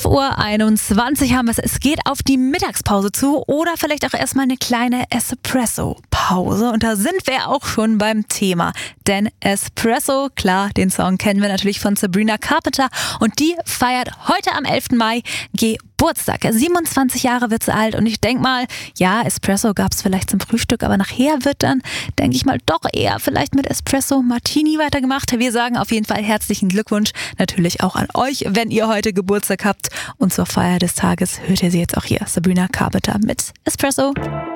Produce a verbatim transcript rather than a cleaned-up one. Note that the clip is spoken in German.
Uhr einundzwanzig haben wir es. Es geht auf die Mittagspause zu oder vielleicht auch erstmal eine kleine Espresso-Pause. Und da sind wir auch schon beim Thema. Denn Espresso, klar, den Song kennen wir natürlich von Sabrina Carpenter. Und die feiert heute am elften Mai Geburtstag. siebenundzwanzig Jahre wird sie alt. Und ich denke mal, ja, Espresso gab es vielleicht zum Frühstück, aber nachher wird dann, denke ich mal, doch eher vielleicht mit Espresso Martini weitergemacht. Wir sagen auf jeden Fall herzlichen Glückwunsch natürlich auch an euch, wenn ihr heute Geburtstag habt. Und zur Feier des Tages hört ihr sie jetzt auch hier, Sabrina Carpenter mit Espresso.